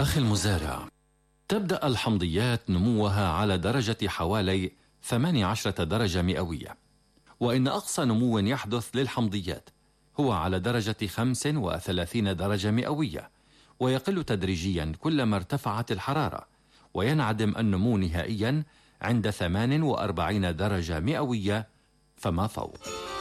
أخي المزارع، تبدأ الحمضيات نموها على درجة حوالي 18 درجة مئوية، وإن أقصى نمو يحدث للحمضيات هو على درجة 35 درجة مئوية، ويقل تدريجيا كلما ارتفعت الحرارة، وينعدم النمو نهائيا عند 48 درجة مئوية فما فوق.